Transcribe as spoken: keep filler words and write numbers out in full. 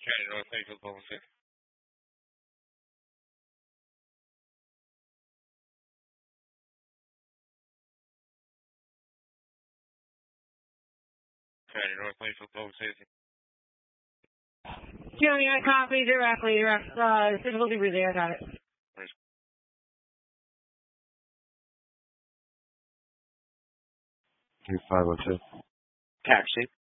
County North Mayfield Public Safety. County North Mayfield Public Safety. County, I copy directly. Direct, uh, difficulty breathing. I got it. five oh two. Taxi.